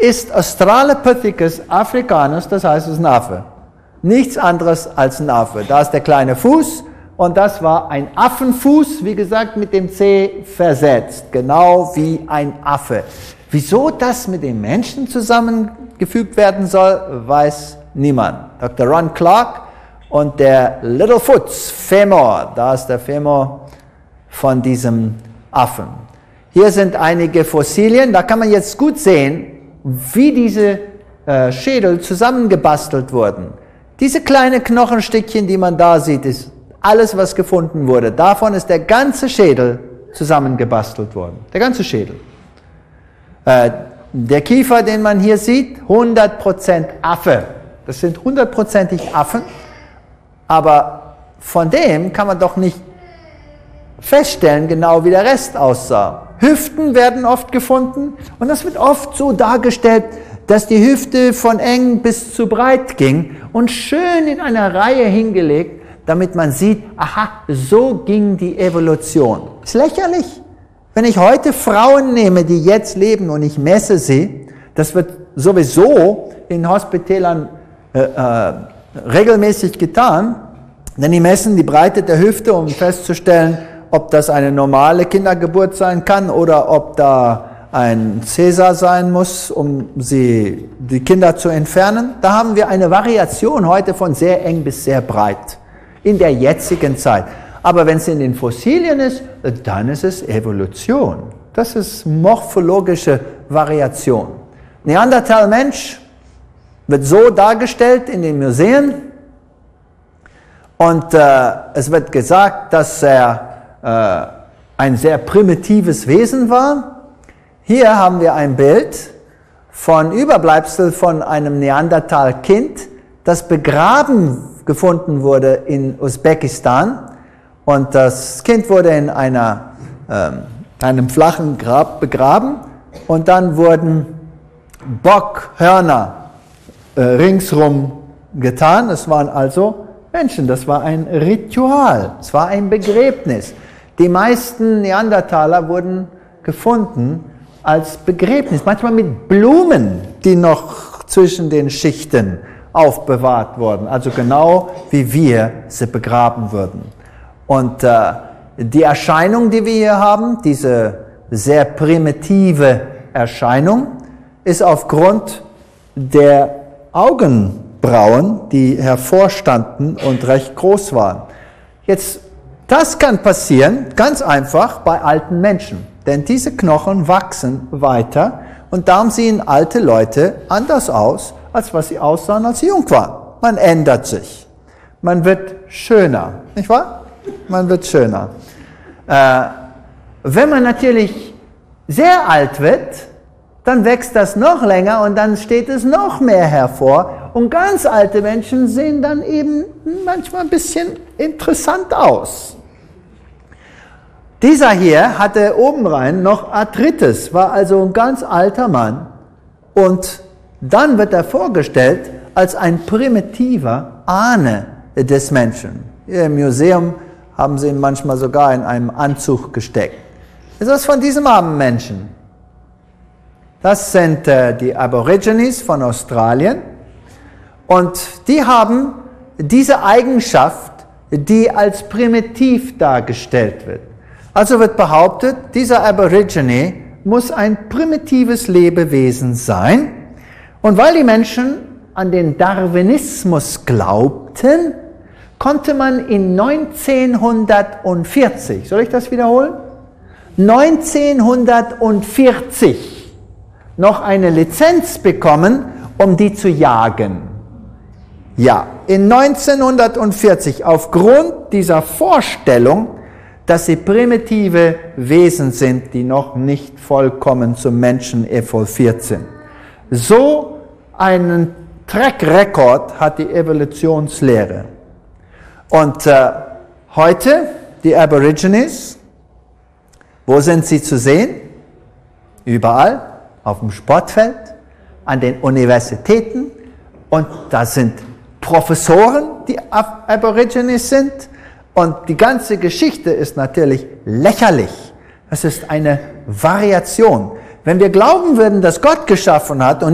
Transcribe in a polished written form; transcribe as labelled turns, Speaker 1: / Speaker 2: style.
Speaker 1: ist Australopithecus africanus, das heißt, es ist ein Affe. Nichts anderes als ein Affe. Da ist der kleine Fuß und das war ein Affenfuß, wie gesagt, mit dem C versetzt, genau wie ein Affe. Wieso das mit dem Menschen zusammengefügt werden soll, weiß niemand. Dr. Ron Clark und der Littlefoots Femur, da ist der Femur von diesem Affen. Hier sind einige Fossilien, da kann man jetzt gut sehen, wie diese Schädel zusammengebastelt wurden. Diese kleinen Knochenstückchen, die man da sieht, ist alles, was gefunden wurde. Davon ist der ganze Schädel zusammengebastelt worden. Der ganze Schädel. Der Kiefer, den man hier sieht, 100% Affe. Das sind 100%ig Affen. Aber von dem kann man doch nicht feststellen, genau wie der Rest aussah. Hüften werden oft gefunden und das wird oft so dargestellt, dass die Hüfte von eng bis zu breit ging und schön in einer Reihe hingelegt, damit man sieht, aha, so ging die Evolution. Ist lächerlich. Wenn ich heute Frauen nehme, die jetzt leben und ich messe sie, das wird sowieso in Hospitälern regelmäßig getan, denn die messen die Breite der Hüfte, um festzustellen, ob das eine normale Kindergeburt sein kann oder ob da ein Cäsar sein muss, um die Kinder zu entfernen. Da haben wir eine Variation heute von sehr eng bis sehr breit in der jetzigen Zeit. Aber wenn es in den Fossilien ist, dann ist es Evolution. Das ist morphologische Variation. Neandertal-Mensch wird so dargestellt in den Museen und es wird gesagt, dass er ein sehr primitives Wesen war. Hier haben wir ein Bild von Überbleibsel von einem Neandertal-Kind, das begraben gefunden wurde in Usbekistan. Und das Kind wurde in einem flachen Grab begraben und dann wurden Bockhörner ringsrum getan. Es waren also Menschen, das war ein Ritual, es war ein Begräbnis. Die meisten Neandertaler wurden gefunden als Begräbnis, manchmal mit Blumen, die noch zwischen den Schichten aufbewahrt wurden, also genau wie wir sie begraben würden. Und die Erscheinung, die wir hier haben, diese sehr primitive Erscheinung, ist aufgrund der Augenbrauen, die hervorstanden und recht groß waren. Jetzt, das kann passieren, ganz einfach, bei alten Menschen. Denn diese Knochen wachsen weiter und darum sehen alte Leute anders aus, als was sie aussahen, als sie jung waren. Man ändert sich. Man wird schöner, nicht wahr? Man wird schöner. Wenn man natürlich sehr alt wird, dann wächst das noch länger und dann steht es noch mehr hervor. Und ganz alte Menschen sehen dann eben manchmal ein bisschen interessant aus. Dieser hier hatte obenrein noch Arthritis, war also ein ganz alter Mann. Und dann wird er vorgestellt als ein primitiver Ahne des Menschen. Hier im Museum haben sie ihn manchmal sogar in einem Anzug gesteckt. Das ist von diesem armen Menschen. Das sind die Aborigines von Australien und die haben diese Eigenschaft, die als primitiv dargestellt wird. Also wird behauptet, dieser Aborigine muss ein primitives Lebewesen sein und weil die Menschen an den Darwinismus glaubten, konnte man in 1940, soll ich das wiederholen? 1940 noch eine Lizenz bekommen, um die zu jagen. Ja, in 1940, aufgrund dieser Vorstellung, dass sie primitive Wesen sind, die noch nicht vollkommen zum Menschen evolviert sind. So einen Track-Record hat die Evolutionslehre. Und heute, die Aborigines, wo sind sie zu sehen? Überall, auf dem Sportfeld, an den Universitäten. Und da sind Professoren, die Aborigines sind. Und die ganze Geschichte ist natürlich lächerlich. Es ist eine Variation. Wenn wir glauben würden, dass Gott geschaffen hat und